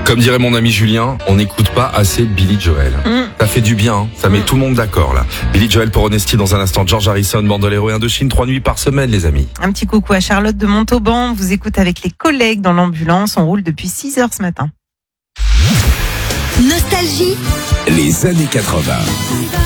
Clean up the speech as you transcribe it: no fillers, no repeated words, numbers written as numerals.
Comme dirait mon ami Julien, on n'écoute pas assez Billy Joel. Ça fait du bien, hein. Ça met tout le monde d'accord là. Billy Joel pour Honesty dans un instant. George Harrison, Bandolero et Indochine, 3 nuits par semaine les amis. Un petit coucou à Charlotte de Montauban. On vous écoute avec les collègues dans l'ambulance. On roule depuis 6h ce matin. Nostalgie. Les années 80.